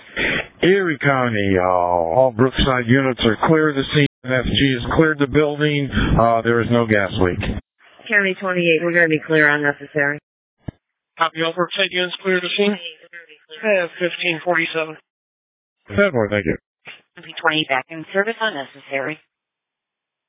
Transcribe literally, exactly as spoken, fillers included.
Erie County, uh, all Brookside units are clear this evening. F G has cleared the building. Uh, there is no gas leak. County twenty-eight, we're going to be clear on necessary. Copy, all Brookside units clear the scene. I have fifteen forty-seven. Fedmore, thank you. County twenty-eight back in service on necessary.